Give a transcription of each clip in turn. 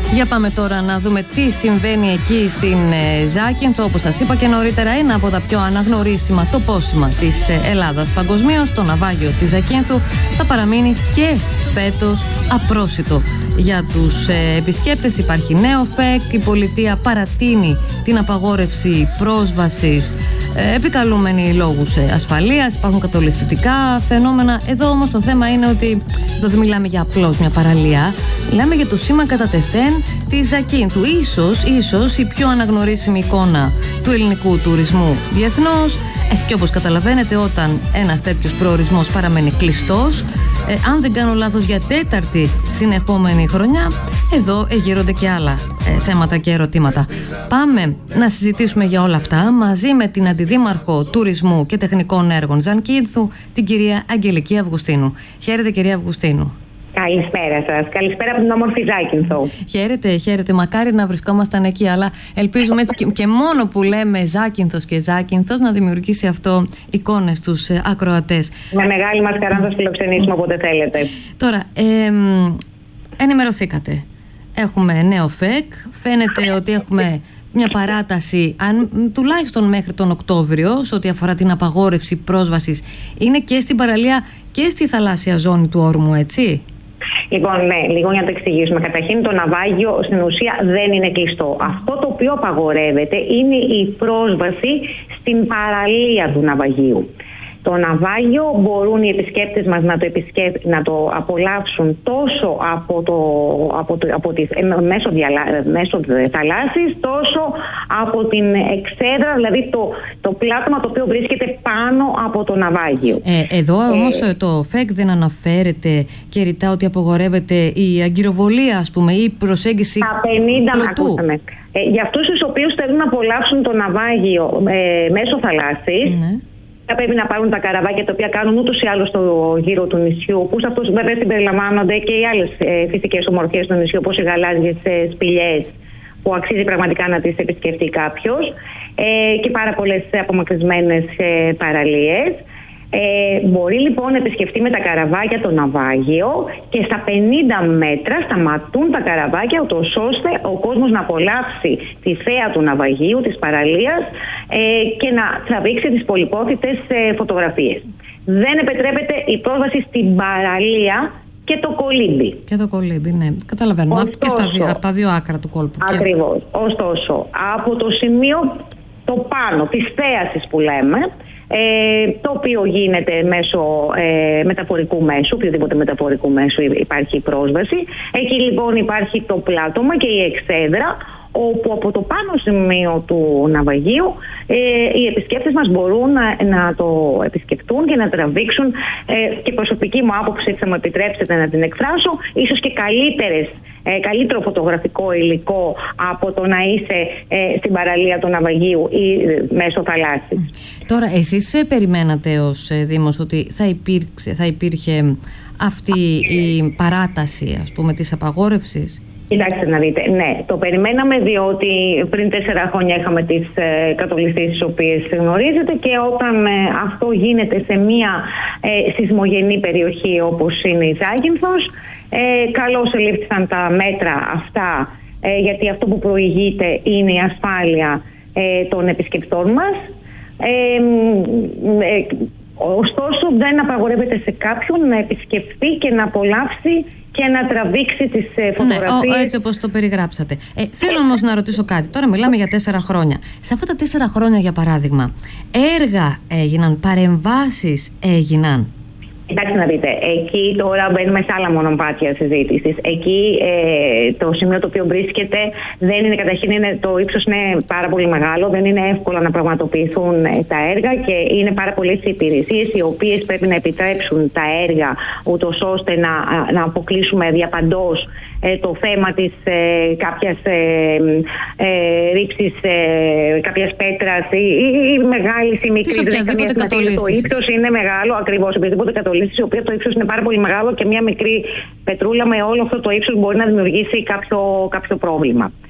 Για πάμε τώρα να δούμε τι συμβαίνει εκεί στην Ζάκυνθο. Όπως σας είπα και νωρίτερα, ένα από τα πιο αναγνωρίσιμα τοπόσημα της Ελλάδας παγκοσμίως, το ναυάγιο της Ζακύνθου, θα παραμείνει και φέτος απρόσιτο για τους επισκέπτες. Υπάρχει νέο ΦΕΚ, η πολιτεία παρατείνει την απαγόρευση πρόσβασης επικαλούμενοι λόγους ασφαλείας, υπάρχουν κατολιστικά φαινόμενα. Εδώ όμως το θέμα είναι ότι εδώ δεν μιλάμε για απλώς μια παραλία, μιλάμε για το σήμα κατά τεθέν της Ζακύνθου. Ίσως η πιο αναγνωρίσιμη εικόνα του ελληνικού τουρισμού διεθνώς. Και όπως καταλαβαίνετε, όταν ένας τέτοιος προορισμός παραμένει κλειστός, αν δεν κάνω λάθος για τέταρτη συνεχόμενη χρονιά, εδώ εγείρονται και άλλα θέματα και ερωτήματα. Πάμε να συζητήσουμε για όλα αυτά μαζί με την Αντιδήμαρχο Τουρισμού και Τεχνικών Έργων Ζακύνθου, την κυρία Αγγελική Αυγουστίνου. Χαίρετε, κυρία Αυγουστίνου. Καλησπέρα σας. Καλησπέρα από την όμορφη Ζάκυνθο. Χαίρετε. Μακάρι να βρισκόμασταν εκεί, αλλά ελπίζουμε έτσι και μόνο που λέμε Ζάκυνθος και Ζάκυνθος να δημιουργήσει αυτό εικόνες στους ακροατές. Με μεγάλη μας χαρά να σας φιλοξενήσουμε όποτε θέλετε. Τώρα, ενημερωθήκατε. Έχουμε νέο ΦΕΚ. Φαίνεται ότι έχουμε μια παράταση, τουλάχιστον μέχρι τον Οκτώβριο, σε ό,τι αφορά την απαγόρευση πρόσβασης. Είναι και στην παραλία και στη θαλάσσια ζώνη του όρμου, έτσι? Λοιπόν, ναι, λίγο για να το εξηγήσουμε. Καταρχήν, το ναυάγιο στην ουσία δεν είναι κλειστό. Αυτό το οποίο απαγορεύεται είναι η πρόσβαση στην παραλία του ναυαγίου. Το ναυάγιο μπορούν οι επισκέπτες μας να το απολαύσουν τόσο μέσω θαλάσσης, τόσο από την εξέδρα, δηλαδή το πλάτωμα το οποίο βρίσκεται πάνω από το ναυάγιο. Εδώ όμως το ΦΕΚ δεν αναφέρεται και ρητά ότι απογορεύεται η αγκυροβολία, ας πούμε, ή η προσέγγιση πλωτού. Για αυτούς τους οποίους θέλουν να απολαύσουν το ναυάγιο μέσω θαλάσσης, ναι, θα πρέπει να πάρουν τα καραβάκια τα οποία κάνουν ούτως ή άλλως στο γύρο του νησιού, που σε αυτούς βέβαια συμπεριλαμβάνονται και οι άλλες φυσικές ομορφιές του νησιού, όπως οι γαλάζιες σπηλιές, που αξίζει πραγματικά να τις επισκεφτεί κάποιος, και πάρα πολλές απομακρυσμένες παραλίες. Μπορεί λοιπόν να επισκεφτεί με τα καραβάκια το ναυάγιο και στα 50 μέτρα σταματούν τα καραβάκια, ούτως ώστε ο κόσμος να απολαύσει τη θέα του ναυαγίου, της παραλίας, και να τραβήξει τις πολυπόθητες φωτογραφίες. Δεν επιτρέπεται η πρόσβαση στην παραλία και το κολύμπι. Και το κολύμπι, ναι. Καταλαβαίνουμε. Ωστόσο, και από τα δύο άκρα του κόλπου. Ακριβώς. Ωστόσο, από το σημείο το πάνω της θέασης που λέμε, το οποίο γίνεται μέσω μεταφορικού μέσου, οποιοδήποτε μεταφορικού μέσου υπάρχει η πρόσβαση. Εκεί λοιπόν υπάρχει το πλάτωμα και η εξέδρα, όπου από το πάνω σημείο του ναυαγίου οι επισκέπτες μας μπορούν να το επισκεφτούν και να τραβήξουν, και προσωπική μου άποψη, θα μου επιτρέψετε να την εκφράσω, ίσως και καλύτερο φωτογραφικό υλικό από το να είσαι στην παραλία του ναυαγίου ή μέσω θαλάσσης. Τώρα, εσείς περιμένατε ως Δήμος ότι θα υπήρχε αυτή η παράταση, ας πούμε, της απαγόρευσης? Κοιτάξτε να δείτε, ναι, το περιμέναμε, διότι πριν 4 χρόνια είχαμε τις κατολιστήσεις τις οποίες γνωρίζετε, και όταν αυτό γίνεται σε μια σεισμογενή περιοχή όπως είναι η Ζάκυνθος, καλώς ελήφθησαν τα μέτρα αυτά, γιατί αυτό που προηγείται είναι η ασφάλεια των επισκεπτών μας. Ωστόσο, δεν απαγορεύεται σε κάποιον να επισκεφθεί και να απολαύσει και να τραβήξει τις φωτογραφίες. Ναι, έτσι όπως το περιγράψατε. Θέλω όμως να ρωτήσω κάτι. Τώρα μιλάμε για 4 χρόνια. Σε αυτά τα 4 χρόνια, για παράδειγμα, έργα έγιναν, παρεμβάσεις έγιναν? Κοιτάξτε να δείτε, εκεί τώρα μπαίνουμε σε άλλα μονοπάτια συζήτησης. Εκεί το σημείο το οποίο βρίσκεται δεν είναι, καταρχήν το ύψος είναι πάρα πολύ μεγάλο, δεν είναι εύκολο να πραγματοποιηθούν τα έργα, και είναι πάρα πολλές οι υπηρεσίες οι οποίες πρέπει να επιτρέψουν τα έργα, ούτως ώστε να αποκλείσουμε διαπαντός το θέμα της κάποιας ρήψης κάποιας πέτρας ή μεγάλης ή μικρής. Το ύψος είναι μεγάλο, ακριβώς, οποιαδήποτε κατολίσθηση, η οποία το ύψος είναι πάρα πολύ μεγάλο, και μια μικρή πετρούλα με όλο αυτό το ύψος μπορεί να δημιουργήσει κάποιο πρόβλημα.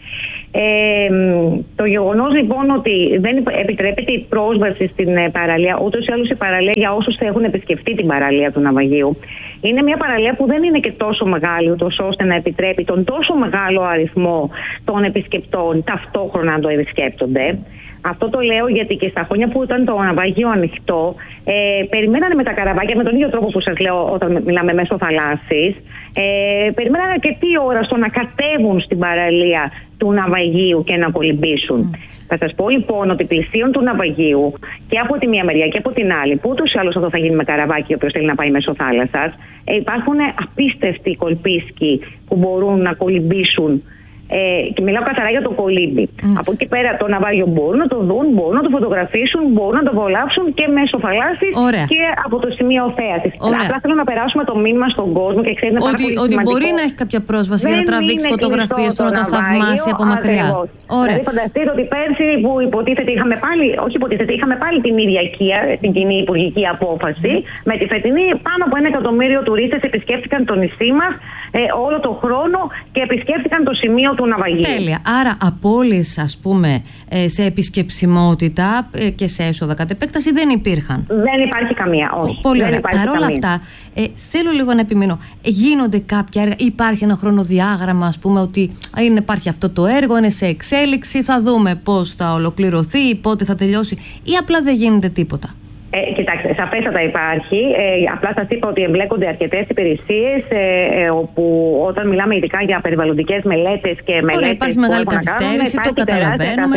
Το γεγονός λοιπόν ότι δεν επιτρέπεται η πρόσβαση στην παραλία, ούτως ή άλλως η παραλία, για όσους έχουν επισκεφτεί την παραλία του ναυαγίου, είναι μια παραλία που δεν είναι και τόσο μεγάλη, ούτως ώστε να επιτρέπει τον τόσο μεγάλο αριθμό των επισκεπτών ταυτόχρονα να το επισκέπτονται. Αυτό το λέω γιατί και στα χρόνια που ήταν το ναυάγιο ανοιχτό, περιμένανε με τα καραβάκια με τον ίδιο τρόπο που σας λέω όταν μιλάμε μέσω θαλάσσης. Περιμένανε αρκετή ώρα στο να κατέβουν στην παραλία του ναυαγίου και να κολυμπήσουν. Θα σας πω λοιπόν ότι πλησίον του ναυαγίου και από τη μία μεριά και από την άλλη, που ούτως ή άλλως αυτό θα γίνει με καραβάκι, ο οποίος θέλει να πάει μέσω θάλασσας, υπάρχουν απίστευτοι κολπίσκοι που μπορούν να κολυμπήσουν. Και μιλάω καθαρά για το κολύμπι. Από εκεί πέρα το ναυάγιο μπορούν να το δουν, μπορούν να το φωτογραφίσουν, μπορούν να το απολαύσουν και μέσω θαλάσσης και από το σημείο θέασης. Απλά θέλω να περάσουμε το μήνυμα στον κόσμο και ξέρετε ότι μπορεί να έχει κάποια πρόσβαση για να τραβήξει φωτογραφίες του, να το θαυμάσει από μακριά. Δηλαδή, φανταστείτε ότι πέρσι που υποτίθεται είχαμε πάλι την ίδια οικία, την κοινή υπουργική απόφαση, με τη φετινή πάνω από 1 εκατομμύριο τουρίστες επισκέφτηκαν το νησί μας όλο τον χρόνο και επισκέφτηκαν το σημείο του ναυαγίου. Τέλεια. Άρα απώλειες, ας πούμε, σε επισκεψιμότητα και σε έσοδα κατ' επέκταση δεν υπήρχαν. Δεν υπάρχει καμία, όχι. Πολύ ωραία. Παρ' όλα αυτά, θέλω λίγο να επιμείνω. Γίνονται κάποια έργα, υπάρχει ένα χρονοδιάγραμμα, ας πούμε, ότι υπάρχει αυτό το έργο, είναι σε εξέλιξη, θα δούμε πώς θα ολοκληρωθεί, πότε θα τελειώσει, ή απλά δεν γίνεται τίποτα? Κοιτάξτε, σαφέστατα υπάρχει. Απλά σας είπα ότι εμπλέκονται αρκετές υπηρεσίες, όπου όταν μιλάμε ειδικά για περιβαλλοντικές μελέτες και μελέτες. Υπάρχει μεγάλη καθυστέρηση, το καταλαβαίνουμε.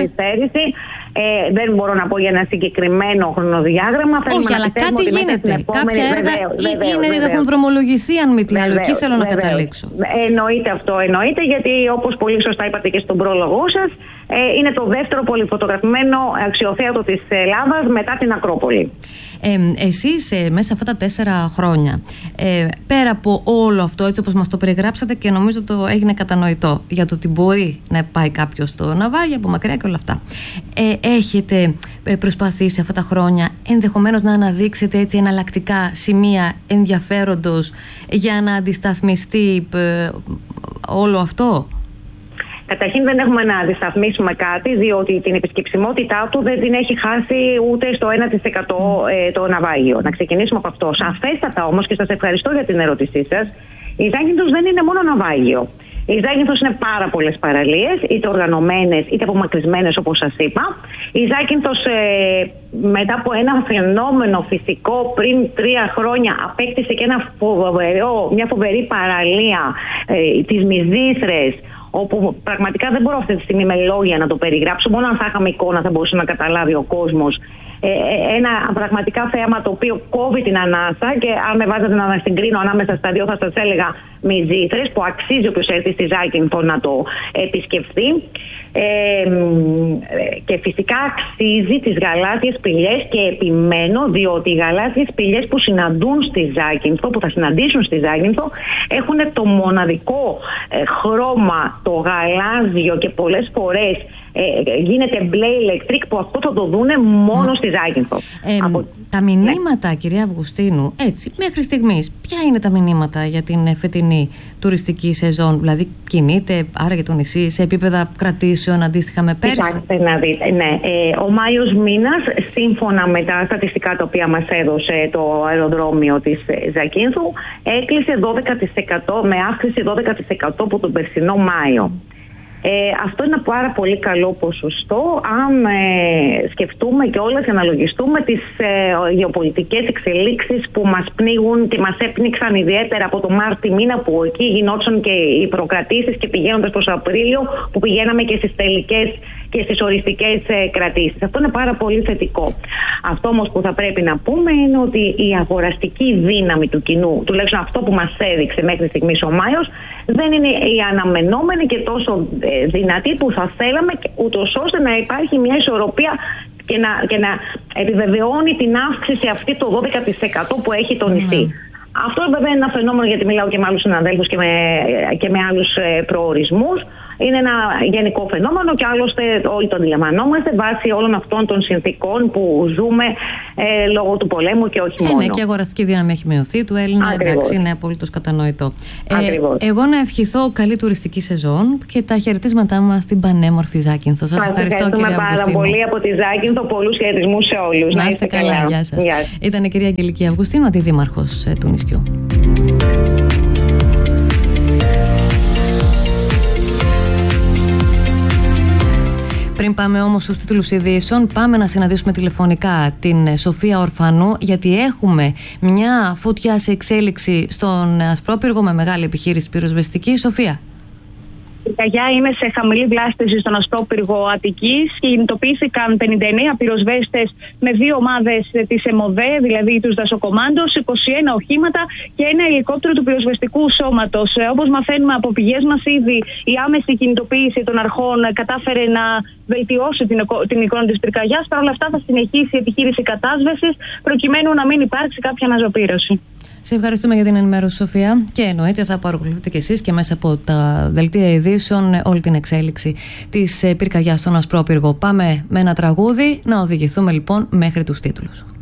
Δεν μπορώ να πω για ένα συγκεκριμένο χρονοδιάγραμμα. Όχι, αλλά κάτι γίνεται. Κάποια έργα έχουν δρομολογηθεί, αν μη τι άλλο. Εκεί θέλω να καταλήξω. Εννοείται αυτό, εννοείται, γιατί όπως πολύ σωστά είπατε και στον πρόλογό σας, είναι το δεύτερο πολυφωτογραφημένο αξιοθέατο της Ελλάδας μετά την Ακρόπολη. Εσείς μέσα αυτά τα 4 χρόνια, πέρα από όλο αυτό, έτσι όπως μας το περιγράψατε, και νομίζω το έγινε κατανοητό για το ότι μπορεί να πάει κάποιος στο ναυάγιο από μακριά και όλα αυτά, έχετε προσπαθήσει αυτά τα χρόνια ενδεχομένως να αναδείξετε έτσι εναλλακτικά σημεία ενδιαφέροντος για να αντισταθμιστεί όλο αυτό? Καταρχήν δεν έχουμε να αντισταθμίσουμε κάτι, διότι την επισκεψιμότητά του δεν την έχει χάσει ούτε στο 1% το ναυάγιο. Να ξεκινήσουμε από αυτό. Σαφέστατα όμως, και σας ευχαριστώ για την ερώτησή σας, η Ζάκυνθος δεν είναι μόνο ναυάγιο. Η Ζάκυνθος είναι πάρα πολλές παραλίες, είτε οργανωμένες είτε απομακρυσμένες, όπως σας είπα. Η Ζάκυνθος μετά από ένα φαινόμενο φυσικό πριν 3 χρόνια απέκτησε και μια φοβερή παραλία, τις Μυζήθρες, όπου πραγματικά δεν μπορώ αυτή τη στιγμή με λόγια να το περιγράψω. Μόνο αν θα είχαμε εικόνα θα μπορούσε να καταλάβει ο κόσμος. Ένα πραγματικά θέαμα το οποίο κόβει την ανάσα, και αν με βάζατε να συγκρίνω ανάμεσα στα δύο θα σας έλεγα Μυζήθρες, που αξίζει όποιος έρθει στη Ζάκυνθο να το επισκεφθεί. Και φυσικά αξίζει τις γαλάζιες σπηλιές, και επιμένω, διότι οι γαλάζιες σπηλιές που συναντούν στη Ζάκυνθο, που θα συναντήσουν στη Ζάκυνθο, έχουν το μοναδικό χρώμα, το γαλάζιο, και πολλές φορές γίνεται μπλε ηλεκτρικ, που αυτό θα το δούνε μόνο στη Ζάκυνθο. Τα μηνύματα, κυρία Αυγουστίνου, έτσι μέχρι στιγμής, ποια είναι τα μηνύματα για την φετινή τουριστική σεζόν? Δηλαδή κινείται άραγε το νησί σε επίπεδα κρατήσεων αντίστοιχα με πέρσι? Κοιτάξτε να δείτε, ναι. Ο Μάιος μήνας, σύμφωνα με τα στατιστικά τα οποία μας έδωσε το αεροδρόμιο της Ζακύνθου, έκλεισε 12%, με αύξηση 12% από τον περσινό Μάιο. Αυτό είναι ένα πάρα πολύ καλό ποσοστό αν σκεφτούμε και όλες και αναλογιστούμε τις γεωπολιτικές εξελίξεις που μας πνίγουν και μας έπνιξαν ιδιαίτερα από το Μάρτι μήνα, που εκεί γινόντουσαν και οι προκρατήσεις, και πηγαίνοντας προς Απρίλιο που πηγαίναμε και στις τελικές και στις οριστικές κρατήσεις. Αυτό είναι πάρα πολύ θετικό. Αυτό όμως που θα πρέπει να πούμε είναι ότι η αγοραστική δύναμη του κοινού, τουλάχιστον αυτό που μας έδειξε μέχρι στιγμής ο Μάιος, δεν είναι η αναμενόμενη και τόσο δυνατή που θα θέλαμε, ούτως ώστε να υπάρχει μια ισορροπία και να επιβεβαιώνει την αύξηση αυτή το 12% που έχει το νησί. Αυτό βέβαια είναι ένα φαινόμενο, γιατί μιλάω και με άλλους συναδέλφους και με άλλους προορισμούς. είναι ένα γενικό φαινόμενο και άλλωστε όλοι το αντιλαμβανόμαστε βάσει όλων αυτών των συνθήκων που ζούμε λόγω του πολέμου και όχι μόνο. Ναι, και η αγοραστική δύναμη έχει μειωθεί του Έλληνα. Εντάξει, είναι απολύτως κατανοητό. Εγώ να ευχηθώ καλή τουριστική σεζόν και τα χαιρετίσματά μας στην πανέμορφη Ζάκυνθο. Σας ευχαριστώ, κυρία Αυγουστίνου. Πάρα πολύ από τη Ζάκυνθο. Πολλούς χαιρετισμούς σε όλους. Να είστε καλά. Γεια σας. Ήταν η κυρία Αγγελική Αυγουστίνου, αντιδήμαρχος του νησιού. Πριν πάμε όμως στους τίτλους ειδήσεων, πάμε να συναντήσουμε τηλεφωνικά την Σοφία Ορφανού, γιατί έχουμε μια φωτιά σε εξέλιξη στον Ασπρόπυργο με μεγάλη επιχείρηση πυροσβεστική. Σοφία. Η πυρκαγιά είναι σε χαμηλή βλάστηση στον Ασπρόπυργο Αττικής. Κινητοποιήθηκαν 59 πυροσβέστες με 2 ομάδες της ΕΜΟΔΕ, δηλαδή τους δασοκομάντος, 21 οχήματα και ένα ελικόπτερο του πυροσβεστικού σώματος. Όπως μαθαίνουμε από πηγές μας, ήδη η άμεση κινητοποίηση των αρχών κατάφερε να βελτιώσει την εικόνα της πυρκαγιάς. Παρ' όλα αυτά, θα συνεχίσει η επιχείρηση κατάσβεσης προκειμένου να μην υπάρξει κάποια αναζωπήρωση. Σε ευχαριστούμε για την ενημέρωση, Σοφία. Και εννοείται θα παρακολουθείτε κι εσείς και μέσα από τα δελτία ειδήσεων όλη την εξέλιξη της πυρκαγιάς στον Ασπρόπυργο. Πάμε με ένα τραγούδι να οδηγηθούμε λοιπόν μέχρι τους τίτλους.